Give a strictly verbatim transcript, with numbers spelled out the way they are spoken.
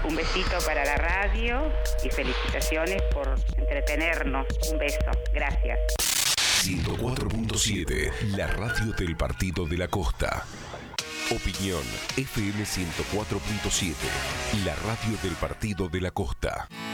Un besito para la radio y felicitaciones por entretenernos. Un beso. Gracias. ciento cuatro punto siete, la radio del Partido de la Costa. Opinión F M ciento cuatro punto siete, la radio del Partido de la Costa.